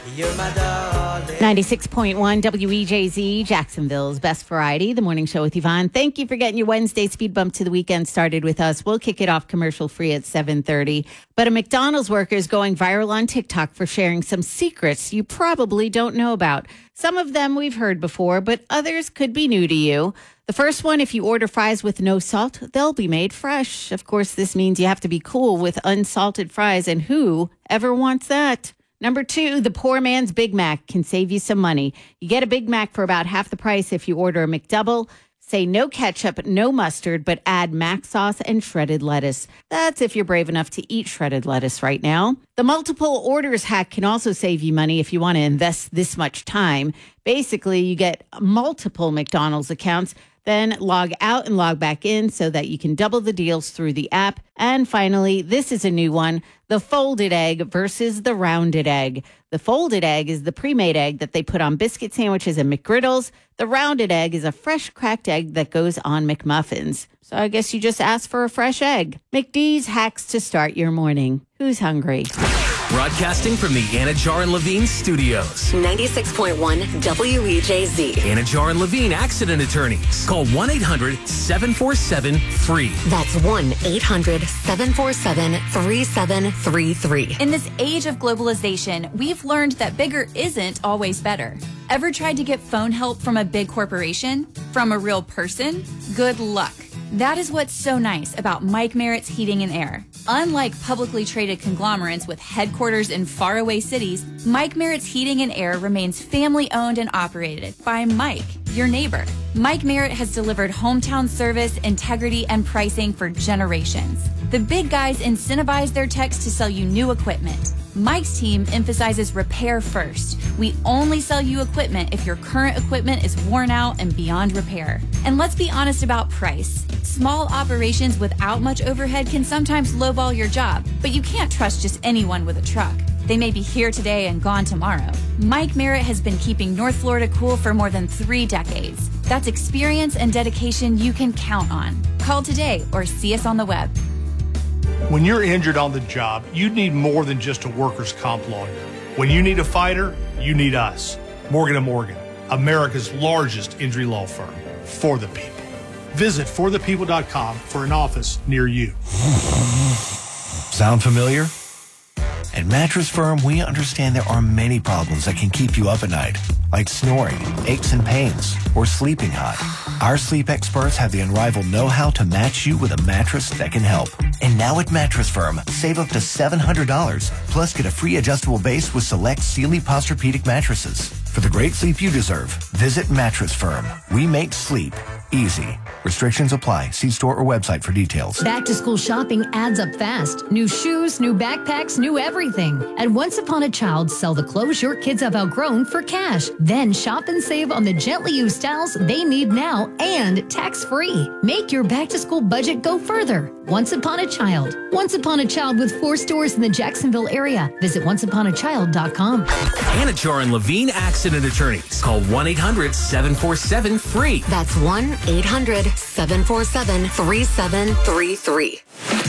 You're my darling. 96.1 WEJZ, Jacksonville's best variety, the morning show with Yvonne. Thank you for getting your Wednesday speed bump to the weekend started with us. We'll kick it off commercial free at 7:30. But a McDonald's worker is going viral on TikTok for sharing some secrets you probably don't know about. Some of them we've heard before, but others could be new to you. The first one, if you order fries with no salt, they'll be made fresh. Of course, this means you have to be cool with unsalted fries, and who ever wants that? Number 2, the poor man's Big Mac can save you some money. You get a Big Mac for about half the price if you order a McDouble. Say no ketchup, no mustard, but add mac sauce and shredded lettuce. That's if you're brave enough to eat shredded lettuce right now. The multiple orders hack can also save you money if you want to invest this much time. Basically, you get multiple McDonald's accounts, then log out and log back in so that you can double the deals through the app. And finally, this is a new one, the folded egg versus the rounded egg. The folded egg is the pre-made egg that they put on biscuit sandwiches and McGriddles. The rounded egg is a fresh cracked egg that goes on McMuffins. So I guess you just ask for a fresh egg. McD's hacks to start your morning. Who's hungry? Broadcasting from the Anajar and Levine studios. 96.1 WEJZ. Anajar and Levine Accident Attorneys. Call 1-800-747-FREE. That's 1-800-747-3733. In this age of globalization, we've learned that bigger isn't always better. Ever tried to get phone help from a big corporation? From a real person? Good luck. That is what's so nice about Mike Merritt's Heating and Air. Unlike publicly traded conglomerates with headquarters in faraway cities, Mike Merritt's Heating and Air remains family-owned and operated by Mike, your neighbor. Mike Merritt has delivered hometown service, integrity, and pricing for generations. The big guys incentivize their techs to sell you new equipment. Mike's team emphasizes repair first. We only sell you equipment if your current equipment is worn out and beyond repair. And let's be honest about price. Small operations without much overhead can sometimes lowball your job, but you can't trust just anyone with a truck. They may be here today and gone tomorrow. Mike Merritt has been keeping North Florida cool for more than 3 decades. That's experience and dedication you can count on. Call today or see us on the web. When you're injured on the job, you need more than just a workers' comp lawyer. When you need a fighter, you need us. Morgan & Morgan, America's largest injury law firm. For the people. Visit forthepeople.com for an office near you. Sound familiar? At Mattress Firm, we understand there are many problems that can keep you up at night, like snoring, aches and pains, or sleeping hot. Our sleep experts have the unrivaled know-how to match you with a mattress that can help. And now at Mattress Firm, save up to $700, plus get a free adjustable base with select Sealy Posturepedic mattresses. For the great sleep you deserve, visit Mattress Firm. We make sleep easy. Restrictions apply. See store or website for details. Back to school shopping adds up fast. New shoes, new backpacks, new everything. At Once Upon a Child, sell the clothes your kids have outgrown for cash. Then shop and save on the gently used styles they need now and tax-free. Make your back to school budget go further. Once Upon a Child. Once Upon a Child with 4 stores in the Jacksonville area. Visit onceuponachild.com. Anajar and Levine Accident Attorneys. Call 1-800-747-FREE. That's 1-800-747-3733.